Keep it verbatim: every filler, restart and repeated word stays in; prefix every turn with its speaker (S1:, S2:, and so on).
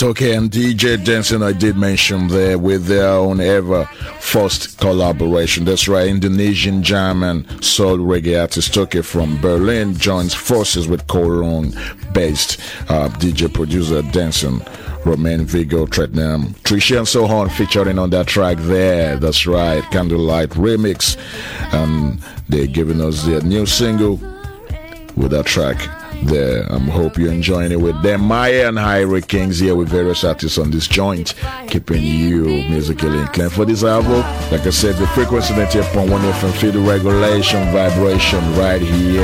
S1: Stokke and D J Denson, I did mention there, with their own ever first collaboration. That's right, Indonesian jam and soul reggae artist Stokke from Berlin joins forces with Cologne-based uh, D J producer Denson, Romain Vigo, Tretnam, Tricia and so on, featuring on that track there. That's right, Candlelight Remix. And they're giving us their new single with that track there. I um, hope you're enjoying it with them. Maya and Hyrie Kings here with various artists on this joint, keeping you musically inclined for this album. Like I said, the frequency ninety-eight point one F M, feel the regulation, vibration right here.